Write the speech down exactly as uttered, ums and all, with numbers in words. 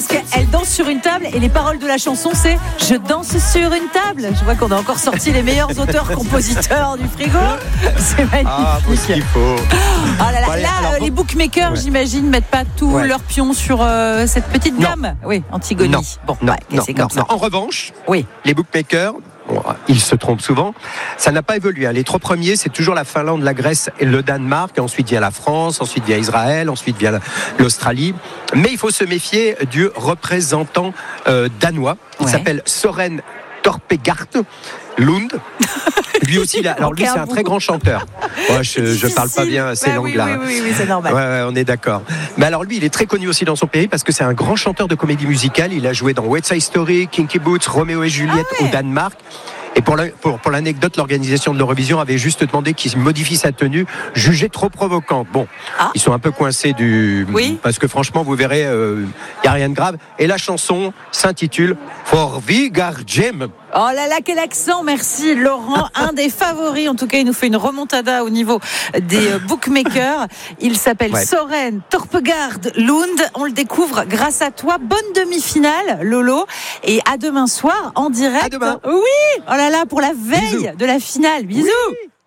parce qu'elle danse sur une table et les paroles de la chanson c'est « Je danse sur une table ». Je vois qu'on a encore sorti les meilleurs auteurs-compositeurs du frigo. C'est magnifique. Ah, faut ce qu'il faut. Ah là là, Ouais, là alors, euh, bon, les bookmakers, ouais. j'imagine, mettent pas tous Ouais. leurs pions sur euh, cette petite Non. dame. Oui, Antigone. Non, Bon, non, ouais, non, c'est non, comme ça. non. En revanche, Oui. les bookmakers, bon, ils se trompent souvent, ça n'a pas évolué. Les trois premiers, c'est toujours la Finlande, la Grèce et le Danemark. Ensuite vient la France, ensuite vient Israël, ensuite vient l'Australie. Mais il faut se méfier du représentant euh, danois. Il Ouais. s'appelle Soren Torpegaard Lund. Lui aussi, là, alors lui, Aucun c'est un bout. très grand chanteur. Moi, je, je parle pas bien ces Bah, langues-là. Oui, oui, oui, oui, c'est normal. Ouais, ouais, on est d'accord. Mais alors lui, il est très connu aussi dans son pays parce que c'est un grand chanteur de comédie musicale. Il a joué dans West Side Story, Kinky Boots, Roméo et Juliette Ah ouais. au Danemark. Et pour, la, pour, pour l'anecdote, l'organisation de l'Eurovision avait juste demandé qu'il modifie sa tenue, jugée trop provocante. Bon, Ah. ils sont un peu coincés du... Oui. Parce que franchement, vous verrez, il euh, n'y a rien de grave. Et la chanson s'intitule « For Vigarjem ». Oh là là, quel accent, merci Laurent, un des favoris, en tout cas il nous fait une remontada au niveau des euh, bookmakers, il s'appelle Ouais. Soren Torpegaard Lund, on le découvre grâce à toi, bonne demi-finale Lolo, et à demain soir en direct. À demain. Oui, oh là là, pour la veille Bisous. de la finale, bisous. Oui.